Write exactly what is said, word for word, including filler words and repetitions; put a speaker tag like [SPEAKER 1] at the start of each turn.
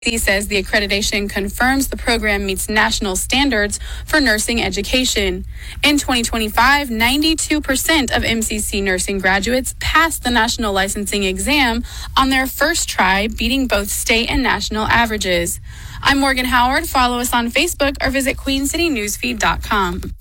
[SPEAKER 1] He says the accreditation confirms the program meets national standards for nursing education. In twenty twenty-five, ninety-two percent of M C C nursing graduates passed the national licensing exam on their first try, beating both state and national averages. I'm Morgan Howard. Follow us on Facebook or visit queen city newsfeed dot com.